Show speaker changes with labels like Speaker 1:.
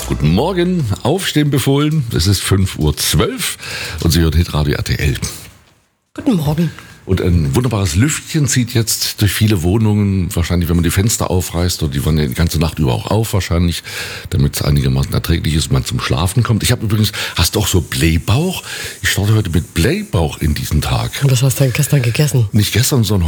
Speaker 1: Guten Morgen, aufstehen befohlen. Es ist 5:12 Uhr und Sie hören Hitradio RTL.
Speaker 2: Guten Morgen.
Speaker 1: Und ein wunderbares Lüftchen zieht jetzt durch viele Wohnungen, wahrscheinlich wenn man die Fenster aufreißt, und die waren ja die ganze Nacht über auch auf wahrscheinlich, damit es einigermaßen erträglich ist und man zum Schlafen kommt. Ich habe übrigens, hast du auch so Blähbauch? Ich starte heute mit Blähbauch in diesen Tag.
Speaker 2: Und was hast du denn gestern gegessen?
Speaker 1: Nicht gestern, sondern